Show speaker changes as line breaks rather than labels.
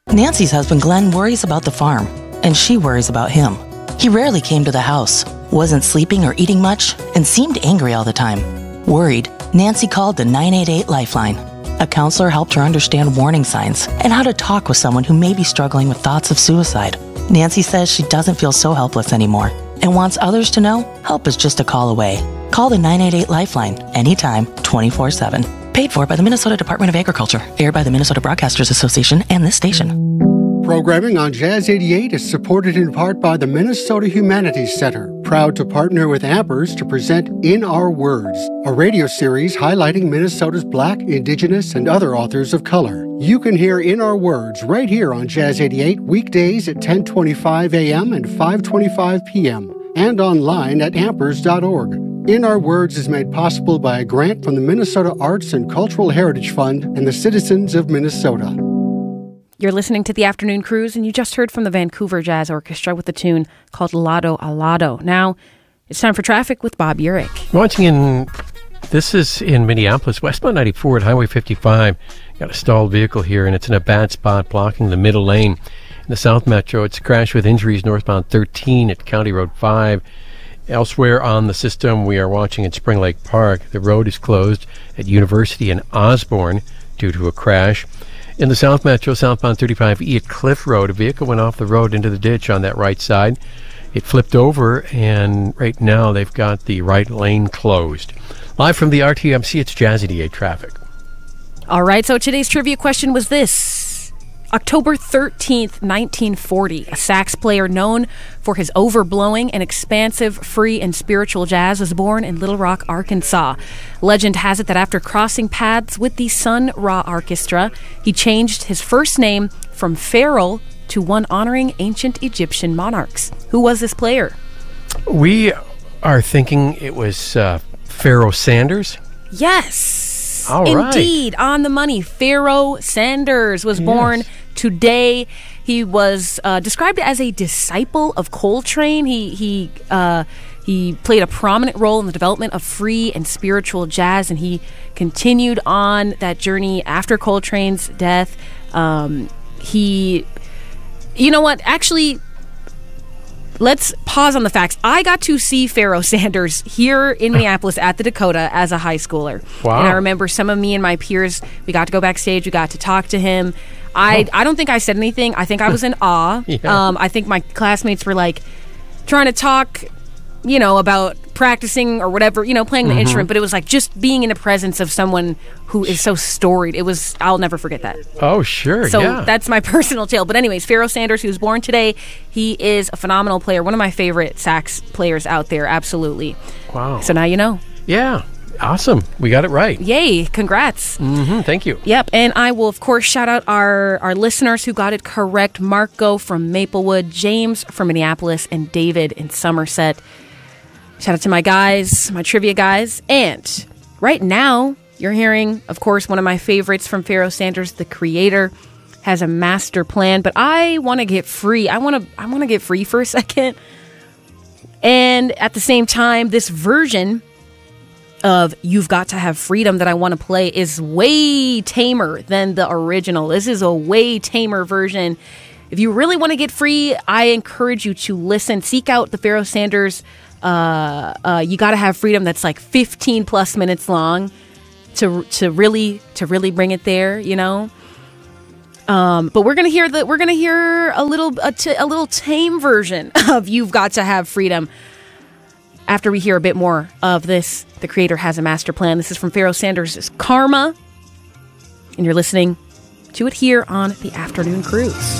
Nancy's husband Glenn worries about the farm, and she worries about him. He rarely came to the house, wasn't sleeping or eating much, and seemed angry all the time. Worried, Nancy called the 988 Lifeline. A counselor helped her understand warning signs and how to talk with someone who may be struggling with thoughts of suicide. Nancy says she doesn't feel so helpless anymore and wants others to know help is just a call away. Call the 988 Lifeline anytime, 24/7. Paid for by the Minnesota Department of Agriculture. Aired by the Minnesota Broadcasters Association and this station.
Programming on Jazz 88 is supported in part by the Minnesota Humanities Center, proud to partner with Ampers to present In Our Words, a radio series highlighting Minnesota's Black, Indigenous, and other authors of color. You can hear In Our Words right here on Jazz 88 weekdays at 10:25 a.m. and 5:25 p.m. and online at ampers.org. In Our Words is made possible by a grant from the Minnesota Arts and Cultural Heritage Fund and the citizens of Minnesota.
You're listening to The Afternoon Cruise, and you just heard from the Vancouver Jazz Orchestra with a tune called Lado a Lado. Now, it's time for traffic with Bob Urich.
This is in Minneapolis, westbound 94 at Highway 55. Got a stalled vehicle here, and it's in a bad spot blocking the middle lane. In the South Metro, it's a crash with injuries northbound 13 at County Road 5. Elsewhere on the system, we are watching at Spring Lake Park. The road is closed at University and Osborne due to a crash. In the South Metro, southbound 35E at Cliff Road, a vehicle went off the road into the ditch on that right side. It flipped over, and right now they've got the right lane closed. Live from the RTMC, it's Jazz 88 traffic.
All right, so today's trivia question was this. October 13th, 1940, a sax player known for his overblowing and expansive free and spiritual jazz was born in Little Rock, Arkansas. Legend has it that after crossing paths with the Sun Ra Orchestra, he changed his first name from Farrell to one honoring ancient Egyptian monarchs. Who was this player?
We are thinking it was Pharoah Sanders.
Yes.
All right.
Indeed, on the money. Pharoah Sanders was born today. He was described as a disciple of Coltrane. He played a prominent role in the development of free and spiritual jazz, and he continued on that journey after Coltrane's death. You know what? Actually, let's pause on the facts. I got to see Pharoah Sanders here in Minneapolis at the Dakota as a high schooler.
Wow.
And I remember some of me and my peers, we got to go backstage, we got to talk to him. I don't think I said anything. I think I was in awe.
Yeah.
I think my classmates were like trying to talk, about practicing or whatever, playing the instrument. But it was like just being in the presence of someone who is so storied. I'll never forget that.
Oh, sure.
So that's my personal tale. But anyways, Pharoah Sanders, who was born today, he is a phenomenal player. One of my favorite sax players out there. Absolutely.
Wow.
So now you know.
Yeah. Awesome. We got it right.
Yay. Congrats.
Thank you.
Yep. And I will, of course, shout out our listeners who got it correct. Marco from Maplewood, James from Minneapolis, and David in Somerset. Shout out to my guys, my trivia guys. And right now, you're hearing, of course, one of my favorites from Pharoah Sanders, the creator, has a master plan. But I want to get free. I want to get free for a second. And at the same time, this version of You've Got to Have Freedom that I want to play is way tamer than the original. This is a way tamer version. If you really want to get free, I encourage you to listen. Seek out the Pharoah Sanders You Gotta Have Freedom that's like 15 plus minutes long to really bring it there, But we're gonna hear a little tame version of You've Got to Have Freedom after we hear a bit more of this. The creator has a master plan. This is from Pharoah Sanders' Karma, and you're listening to it here on The Afternoon Cruise.